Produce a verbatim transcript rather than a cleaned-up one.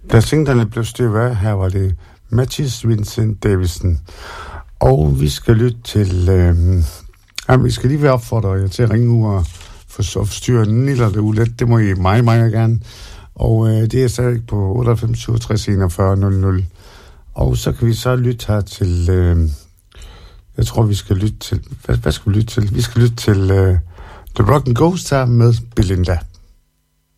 Da singlen blev styrt af, her var det Matches Vincent Davison. Og vi skal lytte til... Øh, ja, vi skal lige være opfordret jer til at ringe ud og forstyrre Niller det ulet. Det må I meget, meget gerne. Og øh, det er stadig på otteoghalvfems syvogtres enogfyrre nul nul. Og så kan vi så lytte her til... Øh, jeg tror, vi skal lytte til... Hvad, hvad skal vi lytte til? Vi skal lytte til øh, The Rock and Ghost her med Belinda.